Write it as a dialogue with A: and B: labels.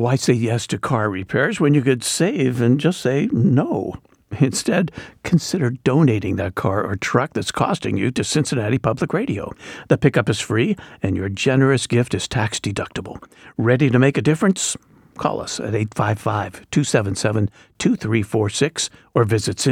A: Why say yes to car repairs when you could save and just say no? Instead, consider donating that car or truck that's costing you to Cincinnati Public Radio. The pickup is free, and your generous gift is tax-deductible. Ready to make a difference? Call us at 855-277-2346 or visit